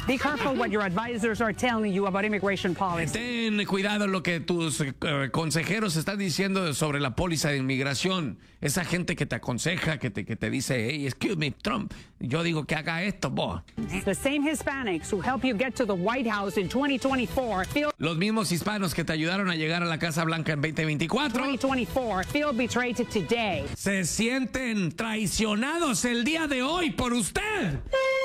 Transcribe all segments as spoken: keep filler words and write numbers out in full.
Be careful what your advisors are telling you about immigration policy. Ten cuidado lo que tus eh, consejeros están diciendo sobre la póliza de inmigración. Esa gente que te aconseja, que te, que te dice, hey, excuse me, Trump, yo digo que haga esto, vos. The same Hispanics who help you get to the White House in twenty twenty-four feel Los mismos hispanos que te ayudaron a llegar a la Casa Blanca en veinte veinticuatro twenty twenty-four feel betrayed today. se sienten traicionados el día de hoy por usted.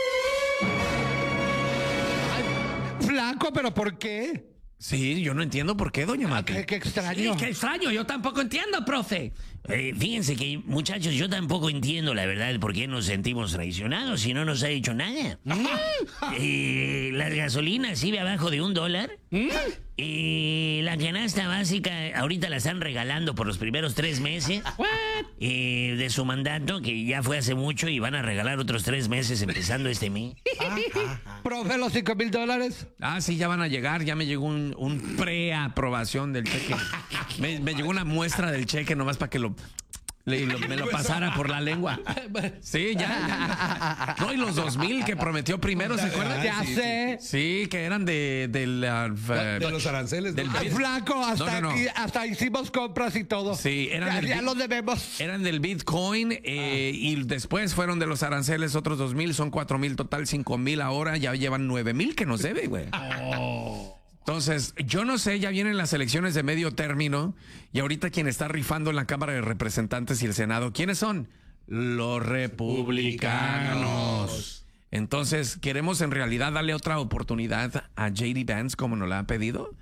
Flaco, ¿pero por qué? Sí, yo no entiendo por qué, doña Mati. Qué, qué extraño. Sí, qué extraño, yo tampoco entiendo, profe. Eh, fíjense que, muchachos, yo tampoco entiendo la verdad por qué nos sentimos traicionados si no nos ha hecho nada. Eh, las gasolinas sigue abajo de un dólar. Y la canasta básica ahorita la están regalando por los primeros tres meses eh, de su mandato, que ya fue hace mucho, y van a regalar otros tres meses empezando este mes. Profe, los cinco mil dólares. Ah, sí, ya van a llegar, ya me llegó un, un preaprobación del cheque. Me, me llegó una muestra del cheque nomás para que lo... Le, lo, me lo pasara por la lengua. Sí, ya, ya. No, y los dos mil que prometió primero, ¿se acuerdan? Ya sí, sé. Sí, que eran de... del, uh, De, de los aranceles. del- ¿no? Ay, Flaco, hasta, No, no, no. Aquí, hasta hicimos compras y todo. Sí, eran ya, del- ya lo debemos. Eran del Bitcoin eh, y después fueron de los aranceles otros dos mil, son cuatro mil total, cinco mil ahora, ya llevan nueve mil que nos debe, güey. Entonces, yo no sé, ya vienen las elecciones de medio término y ahorita quien está rifando en la Cámara de Representantes y el Senado, ¿quiénes son? Los republicanos. Entonces, ¿queremos en realidad darle otra oportunidad a J D Vance como nos la ha pedido?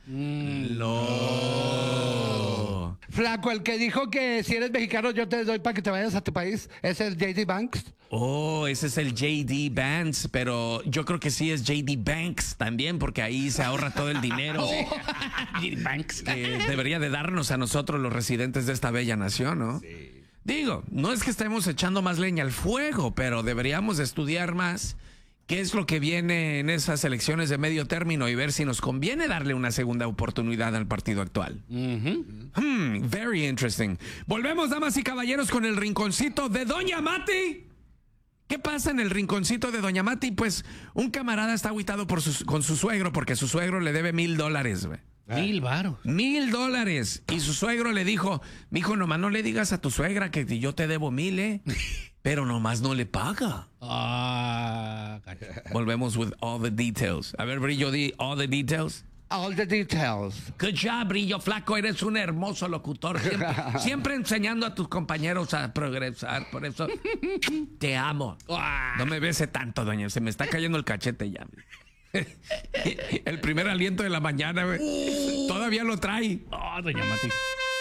No. Flaco, el que dijo que si eres mexicano yo te doy para que te vayas a tu país, ¿es el J D Banks? Oh, ese es el J D Vance, pero yo creo que sí es J D Banks también, porque ahí se ahorra todo el dinero Banks. que debería de darnos a nosotros los residentes de esta bella nación, ¿no? Digo, no es que estemos echando más leña al fuego, pero deberíamos de estudiar más qué es lo que viene en esas elecciones de medio término y ver si nos conviene darle una segunda oportunidad al partido actual. Hmm, very interesting. Volvemos, damas y caballeros, con el rinconcito de Doña Mati. ¿Qué pasa en el rinconcito de Doña Mati? Pues un camarada está agüitado por su, con su suegro porque su suegro le debe mil dólares, güey. Mil varos. Mil dólares. Y su suegro le dijo, mijo, nomás no le digas a tu suegra que yo te debo mil, ¿eh? Pero nomás no le paga. Ah, Volvemos with all the details. A ver, Brillo, di all the details. All the details. Good job, Brillo Flaco. Eres un hermoso locutor. Siempre, siempre enseñando a tus compañeros a progresar. Por eso te amo. No me bese tanto, doña. Se me está cayendo el cachete ya. El primer aliento de la mañana, güey. Todavía lo trae. Oh, doña Mati.